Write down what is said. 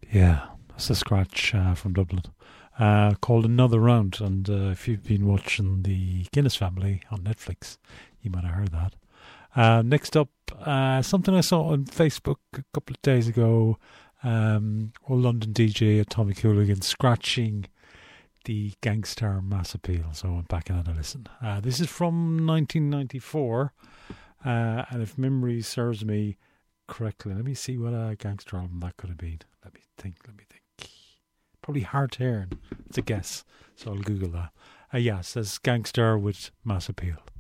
Yeah, that's a scratch from Dublin. Called Another Round. And if you've been watching the Guinness Family on Netflix, you might have heard that. Next up, something I saw on Facebook a couple of days ago. Old London DJ Tommy Cooligan scratching the Gangster Mass Appeal. So I went back and had a listen. This is from 1994. And if memory serves me correctly, let me see what a gangster album that could have been. Let me think. Probably Hard to Hear. It's a guess. So I'll Google that. Yes, it says Gangster with Mass Appeal.